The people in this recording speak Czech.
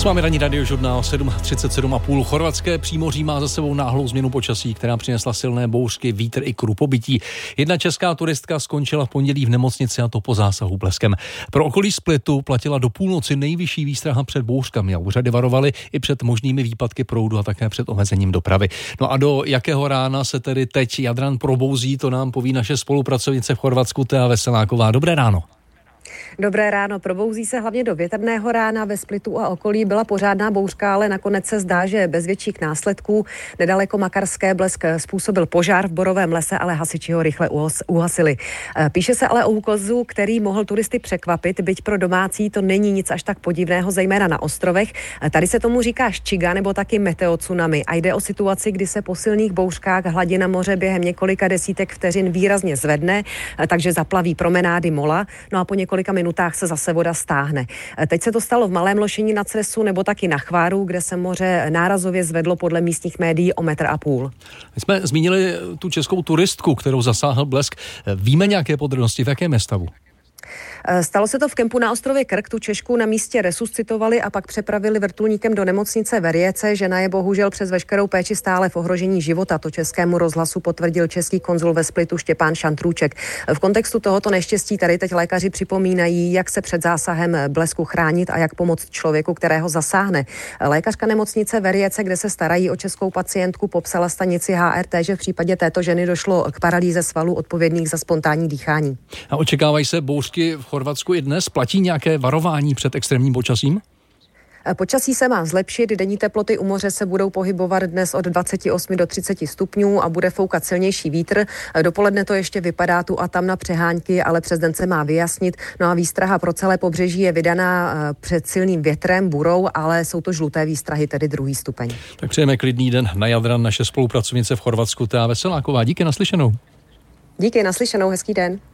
S vámi ranní radiožurnál 7:37,5. Chorvatské přímoří má za sebou náhlou změnu počasí, která přinesla silné bouřky, vítr i krupobytí. Jedna česká turistka skončila v pondělí v nemocnici, a to po zásahu bleskem. Pro okolí Splitu platila do půlnoci nejvyšší výstraha před bouřkami a úřady varovaly i před možnými výpadky proudu a také před omezením dopravy. No a do jakého rána se tedy teď Jadran probouzí, to nám poví naše spolupracovnice v Chorvatsku Thea Veseláková. Dobré ráno. Dobré ráno, probouzí se hlavně do větrného rána. Ve Splitu a okolí byla pořádná bouřka, ale nakonec se zdá, že bez větších následků. Nedaleko Makarské blesk způsobil požár v borovém lese, ale hasiči ho rychle uhasili. Píše se ale o úkazu, který mohl turisty překvapit, byť pro domácí to není nic až tak podivného, zejména na ostrovech. Tady se tomu říká ščiga nebo taky meteotsunami a jde o situaci, kdy se po silných bouřkách hladina moře během několika desítek vteřin výrazně zvedne, takže zaplaví promenády mola, no a po několika minutách se zase voda stáhne. Teď se to stalo v Malém Lošení nad Cresu nebo taky na Chváru, kde se moře nárazově zvedlo podle místních médií o 1,5 metru. My jsme zmínili tu českou turistku, kterou zasáhl blesk. Víme nějaké podrobnosti, v jakém je stavu? Stalo se to v kempu na ostrově Krk, tu Češku na místě resuscitovali a pak přepravili vrtulníkem do nemocnice v Rijece. Žena je bohužel přes veškerou péči stále v ohrožení života. To Českému rozhlasu potvrdil český konzul ve Splitu Štěpán Šantrůček. V kontextu tohoto neštěstí tady teď lékaři připomínají, jak se před zásahem blesku chránit a jak pomoct člověku, kterého zasáhne. Lékařka nemocnice v Rijece, kde se starají o českou pacientku, popsala stanici HRT, že v případě této ženy došlo k paralýze svalů odpovědných za spontánní dýchání. A očekávají se bouřky v Chorvatsku i dnes? Platí nějaké varování před extrémním počasím? Počasí se má zlepšit, denní teploty u moře se budou pohybovat dnes od 28 do 30 stupňů a bude foukat silnější vítr. Dopoledne to ještě vypadá tu a tam na přehánky, ale přes den se má vyjasnit. No a výstraha pro celé pobřeží je vydaná před silným větrem, burou, ale jsou to žluté výstrahy, tedy 2. stupeň. Tak přejeme klidný den na Jadran, naše spolupracovnice v Chorvatsku Thea Veseláková. Díky, naslyšenou. Díky, naslyšenou, hezký den.